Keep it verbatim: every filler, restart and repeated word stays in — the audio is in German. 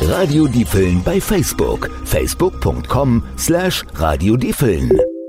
Radio Diefeln bei Facebook. facebook punkt com slash Radio Diefeln.